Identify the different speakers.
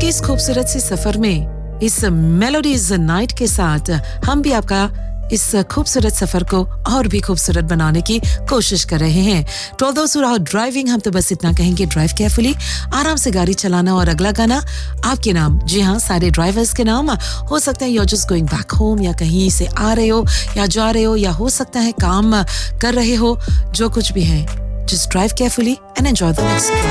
Speaker 1: के इस खूबसूरत से सफर में इस मेलोडीज नाइट के साथ हम भी आपका इस खूबसूरत सफर को और भी खूबसूरत बनाने की कोशिश कर रहे हैं। To all those who are driving, हम तो बस इतना कहेंगे, ड्राइव केयरफुली, आराम से गाड़ी चलाना। और अगला गाना आपके नाम, जी हाँ, सारे ड्राइवर्स के नाम। हो सकता है you are just going back home, या कहीं से आ रहे हो या जा रहे हो, या हो सकता है काम कर रहे हो, जो कुछ भी है, just drive carefully and enjoy the next drive.